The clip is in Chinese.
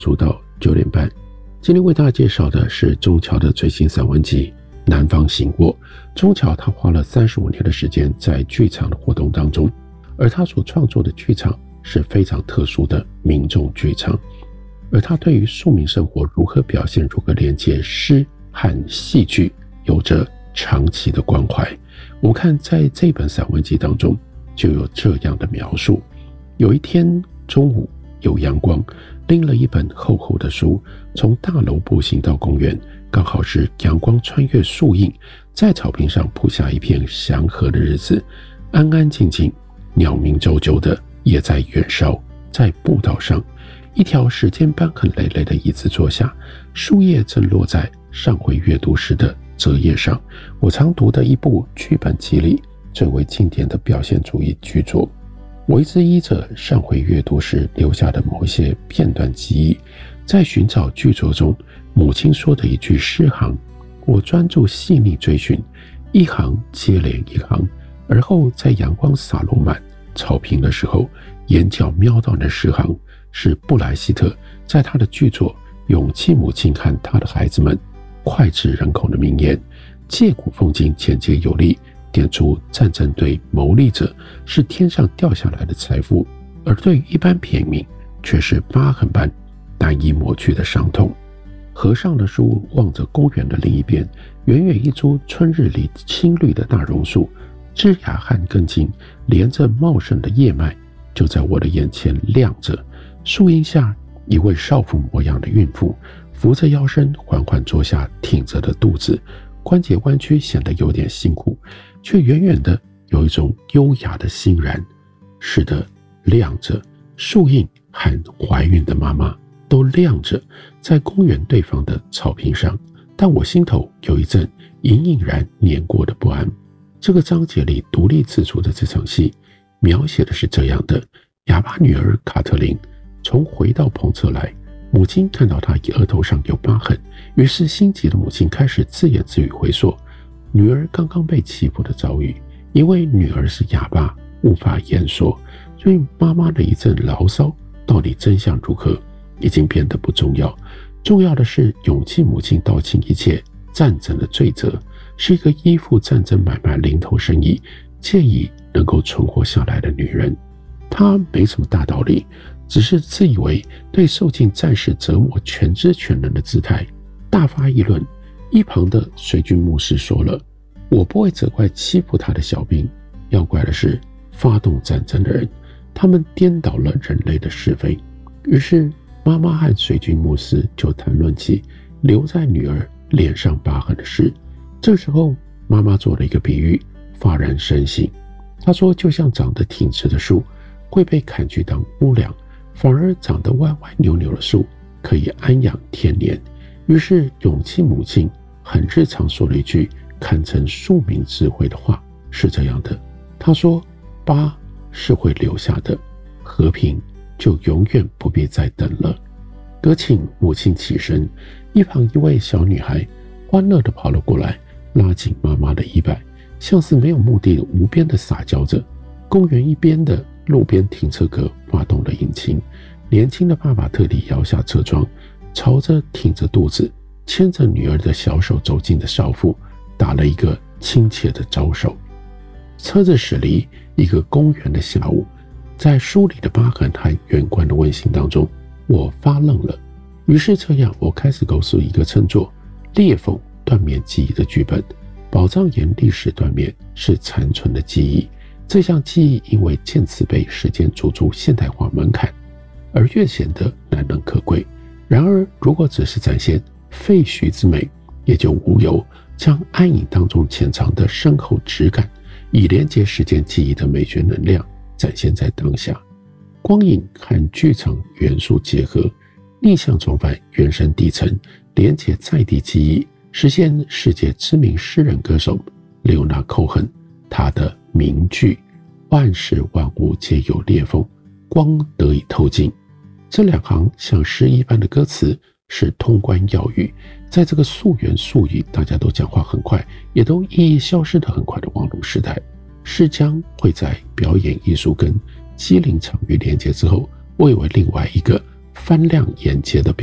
读到9点半。今天为大家介绍的是钟桥的最新散文集《南方醒过》。钟桥他花了35年的时间在剧场的活动当中，而他所创作的剧场是非常特殊的民众剧场，而他对于庶民生活如何表现、如何连接诗和戏剧有着长期的关怀。我们看在这本散文集当中就有这样的描述：有一天中午有阳光，拎了一本厚厚的书，从大楼步行到公园，刚好是阳光穿越树荫，在草坪上铺下一片祥和的日子，安安静静，鸟鸣啾啾的也在远烧。在步道上，一条时间斑痕累累的椅子坐下，树叶正落在上回阅读时的折页上。我常读的一部剧本集里最为经典的表现主义剧作，我一直依着上回阅读时留下的某些片段记忆，在寻找剧作中母亲说的一句诗行，我专注细腻追寻，一行接连一行，而后在阳光洒落满草坪的时候，眼角瞄到那诗行是布莱希特在他的剧作《勇气母亲和他的孩子们》脍炙人口的名言，借古讽今，简洁有力，点出战争对谋利者是天上掉下来的财富，而对于一般平民却是疤痕般难以抹去的伤痛。合上了书，望着公园的另一边，远远一株春日里青绿的大榕树，枝桠和根茎连着茂盛的叶脉，就在我的眼前亮着。树荫下，一位少妇模样的孕妇扶着腰身缓缓坐下，挺着的肚子，关节弯曲，显得有点辛苦，却远远的有一种优雅的欣然。是的，亮着，树荫和怀孕的妈妈都亮着，在公园对方的草坪上。但我心头有一阵隐隐然碾过的不安。这个章节里独立自主的这场戏，描写的是这样的：哑巴女儿卡特琳从回到彭侧来，母亲看到她额头上有疤痕，于是心急的母亲开始自言自语回溯女儿刚刚被欺负的遭遇。因为女儿是哑巴，无法言说，所以妈妈的一阵牢骚到底真相如何已经变得不重要，重要的是勇气母亲道尽一切战争的罪责，是一个依附战争买卖零头生意，借以能够存活下来的女人。她没什么大道理，只是自以为对受尽战事折磨全知全能的姿态大发议论。一旁的随军牧师说了：我不会责怪欺负他的小兵，要怪的是发动战争的人，他们颠倒了人类的是非。于是妈妈和随军牧师就谈论起留在女儿脸上疤痕的事。这时候妈妈做了一个比喻，发人深省。她说，就像长得挺直的树会被砍去当屋梁，反而长得歪歪扭扭的树可以安养天年。于是勇气母亲很日常说了一句堪称庶民智慧的话，是这样的：她说，疤是会留下的，和平就永远不必再等了。歌请母亲起身，一旁一位小女孩欢乐地跑了过来，拉紧妈妈的衣摆，像是没有目的的无边的撒娇着。公园一边的路边停车格发动了引擎，年轻的爸爸特地摇下车窗，朝着挺着肚子牵着女儿的小手走近的少妇打了一个亲切的招手。车子驶离一个公园的下午，在书里的疤痕和远观的温馨当中，我发愣了。于是这样，我开始构思一个称作裂缝断面记忆的剧本。宝藏岩历史断面是残存的记忆，这项记忆因为渐次被时间逐出现代化门槛，而越显得难能可贵。然而如果只是展现废墟之美，也就无由将暗影当中潜藏的深厚质感，以连接时间记忆的美学能量展现在当下。光影和剧场元素结合，逆向重返原生地层，连接在地记忆，实现世界知名诗人歌手列欧纳寇亨他的名句：万事万物皆有裂缝，光得以透进。这两行像诗一般的歌词是通关要语，在这个溯源溯语大家都讲话很快，也都意义消失得很快的网络时代，诗将会在表演艺术跟机灵场域连接之后，蔚为另外一个翻亮眼界的